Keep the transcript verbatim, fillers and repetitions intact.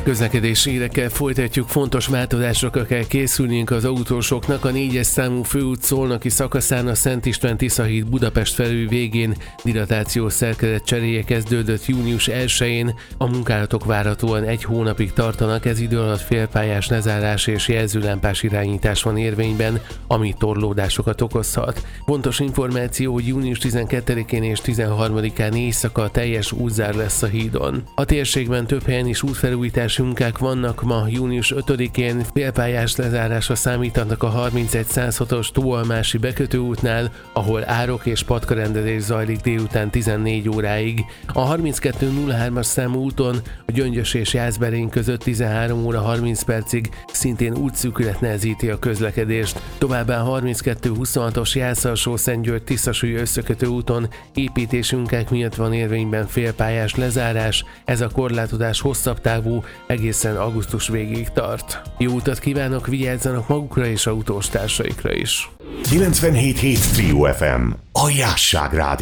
Közlekedési hírekkel folytatjuk, fontos változásokra kell készülniünk az autósoknak. A négyes számú főút Szolnoki szakaszán a Szent István Tiszahíd Budapest felül végén dilatációs szerkezet cseréje kezdődött június elsején. A munkálatok várhatóan egy hónapig tartanak, ez idő alatt félpályás lezárás és jelzőlámpás irányítás van érvényben, ami torlódásokat okozhat. Fontos információ, hogy június tizenkettedikén és tizenharmadikán éjszaka teljes útzár lesz a hídon. A térségben több helyen is útfelújítás munkák vannak. Ma június ötödikén félpályás lezárásra számítanak a harmincegy száz hatos Tóalmási bekötőútnál, ahol árok és patkarendezés zajlik délután tizennégy óráig. A harminckettő nulla hármas számú úton a Gyöngyös és Jászberény között tizenhárom óra harminc percig szintén útszűkület nehezíti a közlekedést. Továbbá a harminckettő huszonhatos Jász-Alsó-Szentgyörgy-Tiszasúly összekötő úton építési munkák miatt van érvényben félpályás lezárás. Ez a korlátozás hosszabb távú, egészen augusztus végéig tart. Jó utat kívánok, vigyázzanak magukra és autós társaikra is. kilencvenhét hét Trio ef em, a Jásság Rádió.